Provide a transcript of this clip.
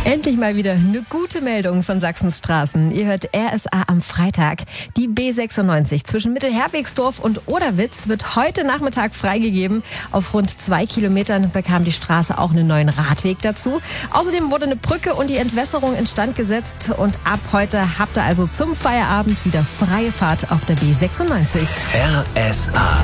Endlich mal wieder eine gute Meldung von Sachsens Straßen. Ihr hört RSA am Freitag. Die B96 zwischen Mittelherwegsdorf und Oderwitz wird heute Nachmittag freigegeben. Auf rund 2 Kilometern bekam die Straße auch einen neuen Radweg dazu. Außerdem wurde eine Brücke und die Entwässerung instand gesetzt. Und ab heute habt ihr also zum Feierabend wieder freie Fahrt auf der B96. RSA.